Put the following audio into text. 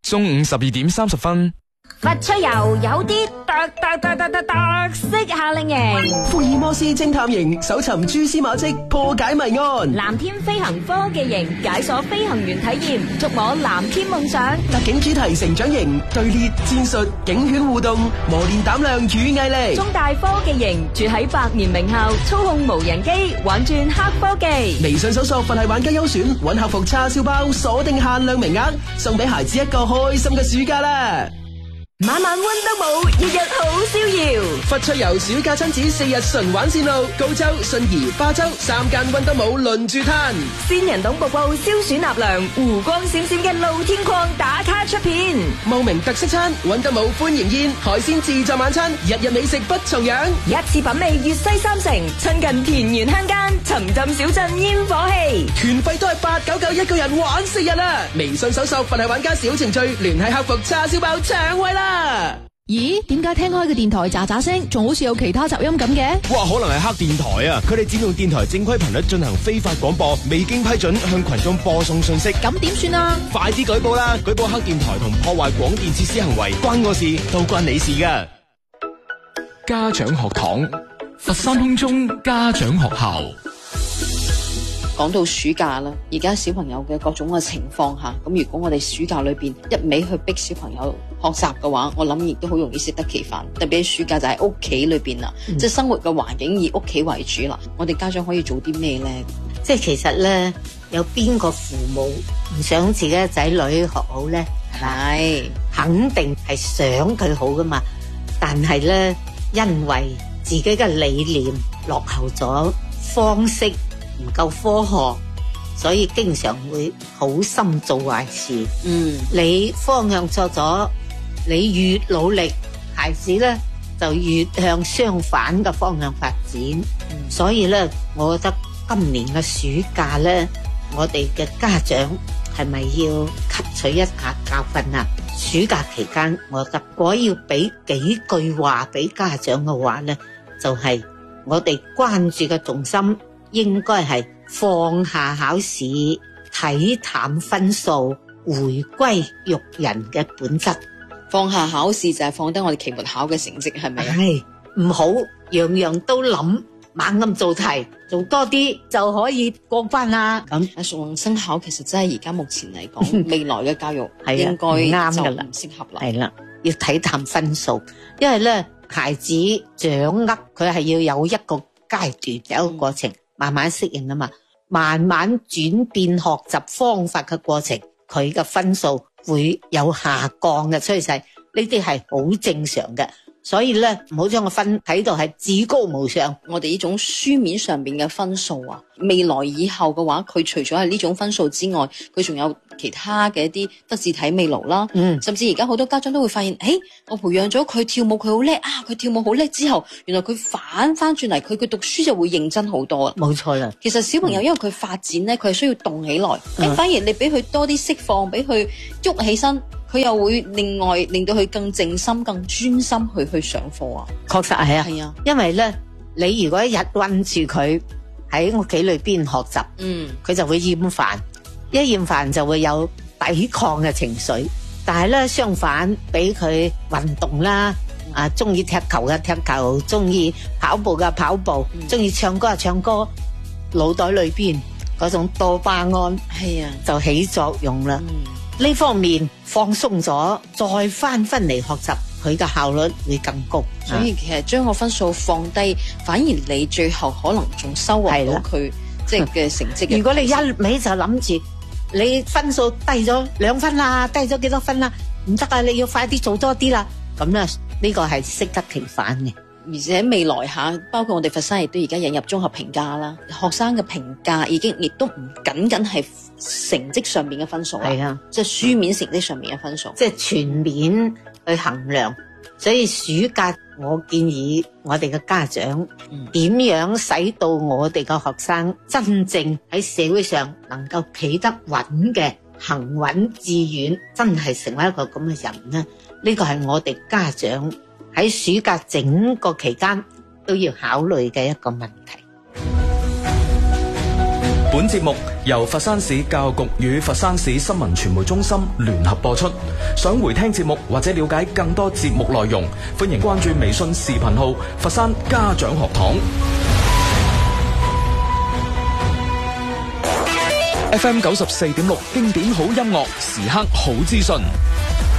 中午12:30。 佛出遊有啲特色夏令營， 福爾摩斯偵探營搜尋蛛絲馬跡，破解謎案； 藍天飛行科技營解鎖飛行員體驗，觸摸藍天夢想； 特警主題成長營隊列戰術，警犬互動，磨練膽量與毅力； 中大科技營住喺百年名校，操控無人機玩轉黑科技。 微信搜索佛系玩家優選，搵客服叉燒包，鎖定限量名額，送俾孩子一個開心嘅暑假啦！ 晚晚溫都冇，日日好逍遙。 佛出遊暑假親子4日純玩線路，高州、信宜、巴州3間溫都冇輪住攤。 仙人洞瀑布消暑納涼，湖光閃閃嘅露天礦打卡出片。 茂名特色餐，溫都冇歡迎宴，海鮮自助晚餐，日日美食不重樣。 一次品味粵西三城，親近田園鄉間，沉浸小鎮煙火氣。 團費都係899一個人玩4日啊！微信搜索佛系玩家小程序，聯繫客服叉燒包搶位啦！ 咦？點解聽開嘅電台喳喳聲，仲好似有其他雜音咁嘅？ 哇，可能係黑電台啊！佢哋佔用電台正規頻率進行非法廣播，未經批准向群眾播送信息。 咁點算啊？ 快啲舉報啦！舉報黑電台同破壞廣電設施行為，關我事都關你事噶。 家長學堂，佛山空中家長學校。 講到暑假啦，而家小朋友嘅各種嘅情況下，咁如果我哋暑假裏邊一味去逼小朋友學習嘅話，我諗亦都好容易適得其反。特別暑假就喺屋企裏邊啦，即係生活嘅環境以屋企為主啦。我哋家長可以做啲咩呢？ 即係其實咧，有邊個父母唔想自己嘅仔女學好呢？係肯定係想佢好噶嘛，但係咧，因為自己嘅理念落後咗，方式唔夠科學，所以經常會好心做壞事。你方向錯咗，你越努力，孩子咧就越向相反嘅方向發展。所以咧，我覺得今年嘅暑假咧，我哋嘅家長係咪要吸取一下教訓啊？暑假期間，我覺得如果要俾幾句話俾家長嘅話咧，就係我哋關注嘅重心應該係放下考試，睇淡分數，回歸育人嘅本質。 放下考試就係放低我哋期末考嘅成績，係咪啊？ 係唔好樣樣都諗，猛咁做題，做多啲就可以過關啦。咁屬龍生考其實真係而家目前嚟講，未來嘅教育應該啱噶啦， 唔適合啦。 係啦，要睇淡分數，因為咧孩子掌握佢係要有一個階段，有一個過程。慢慢適應啊嘛，慢慢轉變學習方法嘅過程，佢嘅分數會有下降嘅趨勢，呢啲係好正常嘅。所以咧，唔好將個分睇到係至高無上。 我哋呢種書面上邊嘅分數啊，未來以後嘅話，佢除咗係呢種分數之外，佢仲有其他嘅一啲德智體美勞啦。甚至而家好多家長都會發現，我培養咗佢跳舞，佢好叻啊！佢跳舞好叻之後，原來佢反翻轉嚟，佢讀書就會認真好多啦。 冇錯啦。其實小朋友因為佢發展咧，佢係需要動起來。反而你俾佢多啲釋放，俾佢喐起身。佢又會另外令到佢更靜心、更專心去上課啊！ 確實係啊，係啊，因為咧，你如果一日韞住佢喺屋企裏邊學習，佢就會厭煩，一厭煩就會有抵抗嘅情緒。但係咧，相反俾佢運動啦，中意踢球嘅踢球，中意跑步嘅跑步，中意唱歌嘅唱歌，腦袋裏邊嗰種多巴胺係啊就起作用啦。呢方面放鬆咗，再翻嚟學習，佢嘅效率會更高。 所以其實將個分數放低，反而你最後可能仲收穫到佢即係嘅成績。 如果你一味就諗住你分數低咗2分啦，低咗幾多分啦，唔得啊！你要快啲做多啲啦。咁咧呢個係適得其反嘅。 而且未來包括我哋佛山亦都而家引入綜合評價啦，學生嘅評價亦都唔僅僅係成績上面嘅分數啦，即係書面成績上面嘅分數， 即係全面去衡量。所以暑假我建議我哋嘅家長點樣使到我哋嘅學生真正喺社會上能夠企得穩嘅，行穩致遠，真係成為一個咁嘅人呢？呢個係我哋家長喺暑假整個期間都要考慮嘅一個問題。 本節目由佛山市教育局與佛山市新聞傳媒中心聯合播出。想回聽節目或者了解更多節目內容，歡迎關注微信視頻號佛山家長學堂。FM 94.6經典好音樂，時刻好資訊。